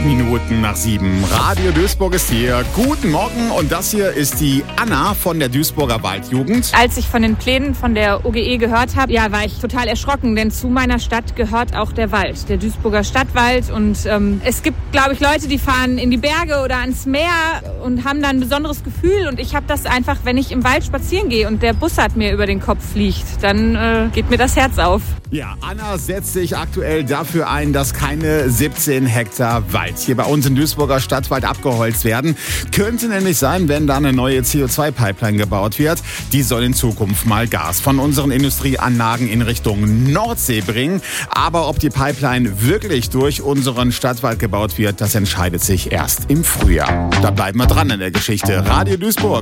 Minuten nach 7. Radio Duisburg ist hier. Guten Morgen und das hier ist die Anna von der Duisburger Waldjugend. Als ich von den Plänen von der OGE gehört habe, war ich total erschrocken, denn zu meiner Stadt gehört auch der Wald, der Duisburger Stadtwald. Und es gibt, glaube ich, Leute, die fahren in die Berge oder ans Meer und haben da ein besonderes Gefühl. Und ich habe das einfach, wenn ich im Wald spazieren gehe und der Bussard mir über den Kopf fliegt, dann geht mir das Herz auf. Ja, Anna setzt sich aktuell dafür ein, dass keine 17 Hektar Wald hier bei uns im Duisburger Stadtwald abgeholzt werden. Könnte nämlich sein, wenn da eine neue CO2-Pipeline gebaut wird. Die soll in Zukunft mal Gas von unseren Industrieanlagen in Richtung Nordsee bringen. Aber ob die Pipeline wirklich durch unseren Stadtwald gebaut wird, das entscheidet sich erst im Frühjahr. Da bleiben wir dran in der Geschichte. Radio Duisburg